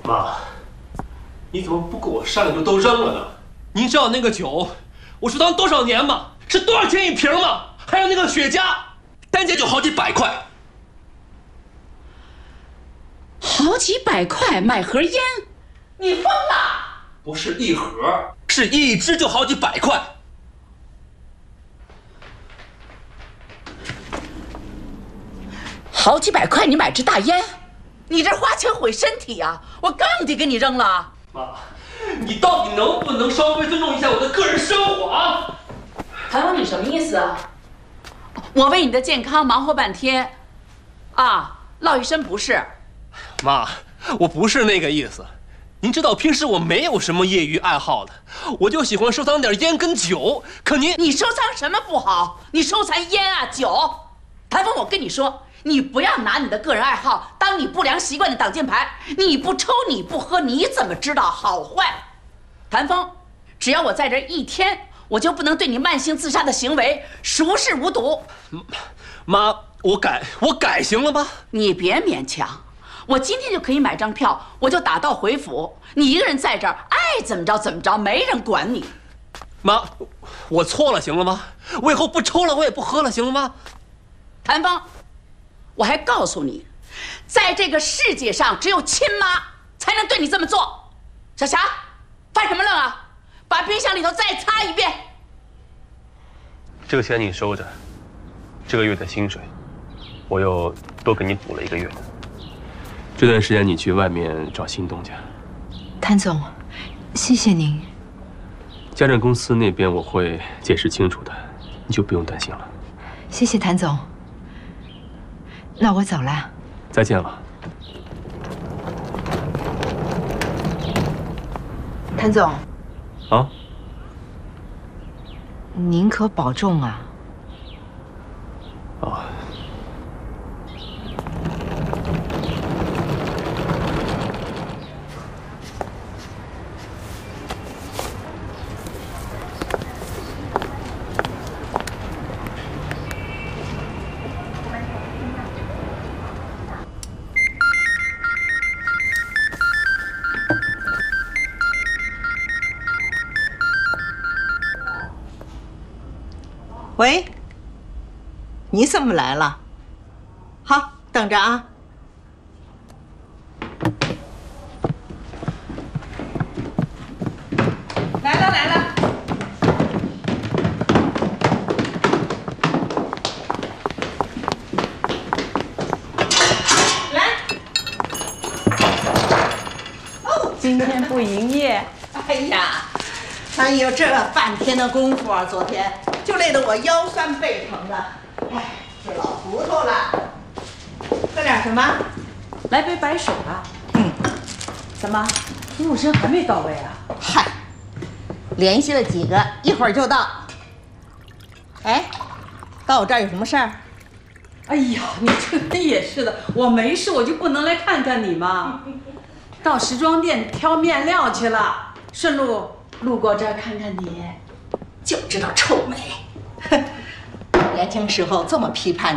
妈，你怎么不给我商量就都扔了呢？您知道那个酒我收藏多少年吗？是多少钱一瓶吗？还有那个雪茄，单节就好几百块。 好几百块买盒烟，你疯了？ 不是一盒，是一支就好几百块。 好几百块你买支大烟，你这花钱毁身体啊！我更得给你扔了。 妈，你到底能不能稍微尊重一下我的个人生活啊？ 谭峰，你什么意思啊？我为你的健康忙活半天，啊，落一身不是。 妈，我不是那个意思。您知道平时我没有什么业余爱好的，我就喜欢收藏点烟跟酒。可你收藏什么不好？你收藏烟啊酒。谭峰，我跟你说，你不要拿你的个人爱好当你不良习惯的挡箭牌。你不抽你不喝，你怎么知道好坏？谭峰，只要我在这一天，我就不能对你慢性自杀的行为熟视无睹。 妈，我改行了吗？ 你别勉强，我今天就可以买张票，我就打道回府。你一个人在这儿，爱怎么着怎么着，没人管你。 妈，我错了，行了吗？我以后不抽了，我也不喝了，行了吗？ 谭峰，我还告诉你，在这个世界上，只有亲妈才能对你这么做。小霞，犯什么愣啊？把冰箱里头再擦一遍。 这个钱你收着，这个月的薪水，我又多给你补了1个月。这段时间你去外面找新东家。 谭总，谢谢您。 家政公司那边我会解释清楚的，你就不用担心了。 谢谢谭总。那我走了。 再见了。 谭总。 啊？ 您可保重啊。 啊。 喂，你怎么来了？好，等着啊。来了来了。来。哦， 今天不营业。 哎呀，哎呦，这半天的功夫啊，昨天。就累得我腰酸背疼的，哎，这老糊涂了。喝点什么？ 来杯白水吧。怎么，服务生还没到位啊？ 嗨，联系了几个，一会儿就到。哎，到我这儿有什么事儿？ 哎呀，你这人也是的，我没事我就不能来看看你吗？到时装店挑面料去了，顺路路过这儿看看你。 就知道臭美，年轻时候这么批判。